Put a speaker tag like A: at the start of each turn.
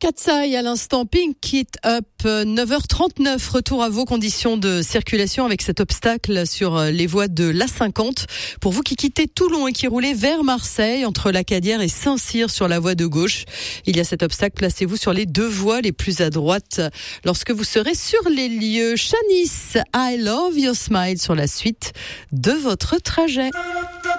A: Katsai à l'instant, Pink It Up, 9h39, retour à vos conditions de circulation avec cet obstacle sur les voies de l'A50. Pour vous qui quittez Toulon et qui roulez vers Marseille, entre Lacadière et Saint-Cyr sur la voie de gauche, il y a cet obstacle, placez-vous sur les deux voies les plus à droite lorsque vous serez sur les lieux. Shanice, I Love Your Smile sur la suite de votre trajet.